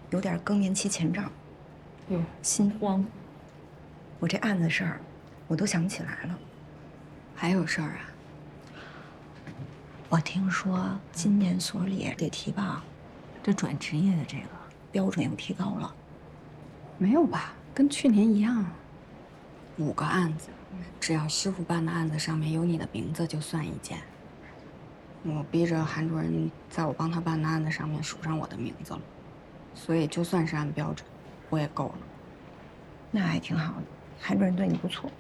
有点更年期前兆， 哟， 心慌。我这案子事儿，我都想不起来了。 还有事儿啊？ 我听说今年所里得提报，这转职业的这个标准又提高了。 没有吧？跟去年一样。5个案子，只要师傅办的案子上面有你的名字，就算一件。我逼着韩主任在我帮他办的案子上面署上我的名字了，所以就算是按标准，我也够了。 那还挺好的，韩主任对你不错。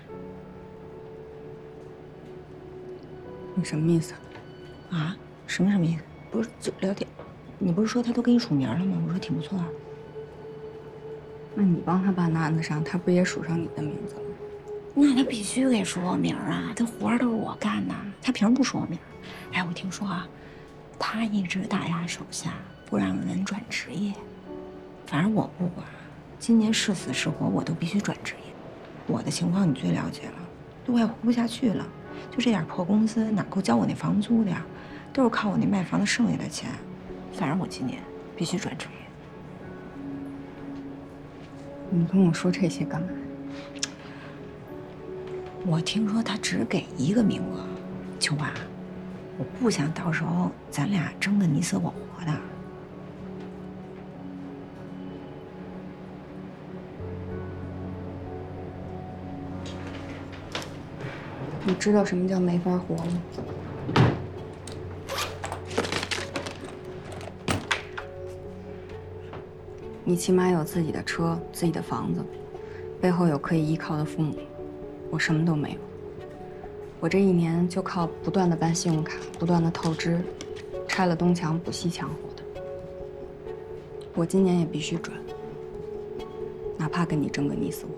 你什么意思？ 啊？什么意思？不是就聊天？你不是说他都给你署名了吗？我说挺不错啊。 那你帮他办的案子上，他不也署上你的名字了？ 那他必须给署我名啊！这活儿都是我干的，他凭什么不署我名？哎，我听说啊，他一直打压手下，不让人转职业。反正我不管，今年是死是活，我都必须转职业。我的情况你最了解了，都快活不下去了。就这点破工资，哪够交我那房租的呀？都是靠我那卖房子剩下的钱。反正我今年必须转职业。 你跟我说这些干嘛？ 我听说他只给1个名额，秋娃，我不想到时候咱俩争得你死我活的。 你知道什么叫没法活吗？你起码有自己的车、自己的房子，背后有可以依靠的父母。我什么都没有。我这1年就靠不断的办信用卡，不断的透支，拆了东墙补西墙活的。我今年也必须转，哪怕跟你争个你死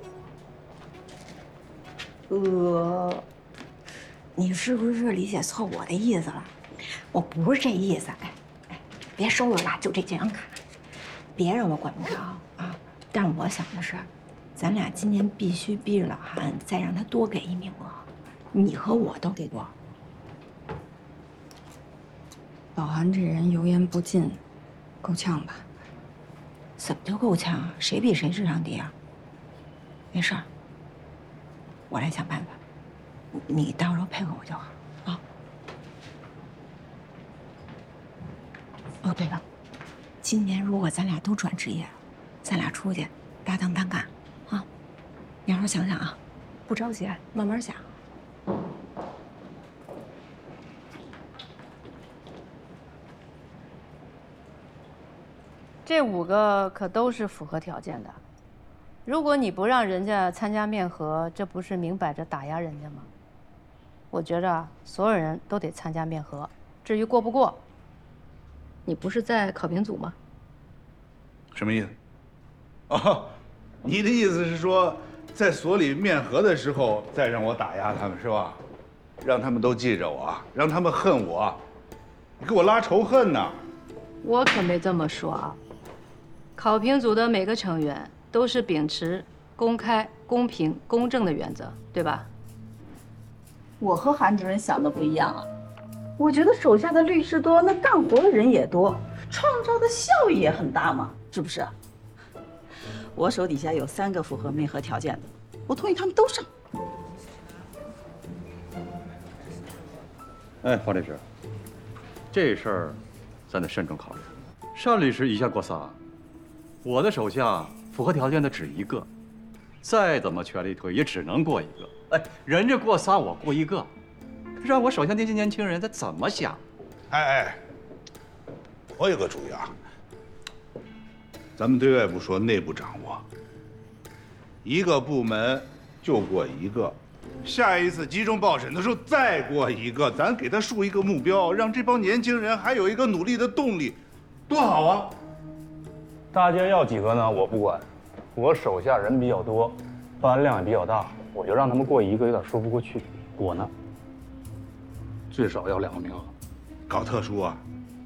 我活。 你是不是理解错我的意思了？我不是这意思。哎，别收了啦，就这张卡，别让我管不着啊！但我想的是，咱俩今年必须逼着老韩再让他多给1名额，你和我都得多。 老韩这人油盐不进，够呛吧？ 怎么就够呛啊？谁比谁智商低啊？没事儿，我来想办法。你到时候配合我就好啊。哦，对了，今年如果咱俩都转职业，咱俩出去搭档单干啊。你好好想想啊，不着急，慢慢想。 这5个可都是符合条件的。如果你不让人家参加面核，这不是明摆着打压人家吗？我觉着所有人都得参加面核。至于过不过，你不是在考评组吗？ 什么意思？哦，你的意思是说，在所里面核的时候再让我打压他们是吧？让他们都记着我，让他们恨我，你给我拉仇恨呢？ 我可没这么说啊。考评组的每个成员都是秉持公开、公平、公正的原则，对吧？ 我和韩主任想的不一样啊，我觉得手下的律师多，那干活的人也多，创造的效益也很大嘛，是不是？我手底下有3个符合面核条件的，我同意他们都上。 哎，黄律师，这事儿咱得慎重考虑。单律师一下过仨，我的手下符合条件的只1个，再怎么全力推也只能过1个。哎，人家过仨，我过1个，让我手下那些年轻人他怎么想？ 哎，我有个主意啊，咱们对外不说，内部掌握。1个部门就过1个，下一次集中报审的时候再过1个，咱给他树一个目标，让这帮年轻人还有一个努力的动力，多好啊！ 大家要几个呢？我不管，我手下人比较多，办案量也比较大，我就让他们过1个有点说不过去。我呢，最少要2个名额。 搞特殊啊？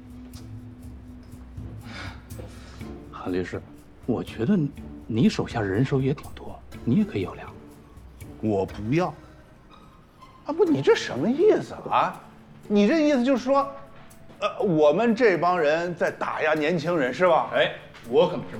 韩律师，我觉得你手下人手也挺多，你也可以要2个。 我不要。啊不，你这什么意思啊？你这意思就是说，我们这帮人在打压年轻人是吧？ 哎， 我可不是。